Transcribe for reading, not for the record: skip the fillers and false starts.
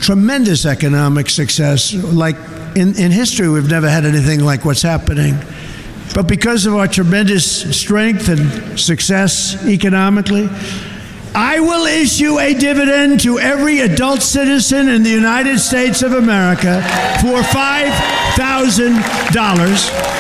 tremendous economic success. Like in history, we've never had anything like what's happening. But because of our tremendous strength and success economically, I will issue a dividend to every adult citizen in the United States of America for $5,000.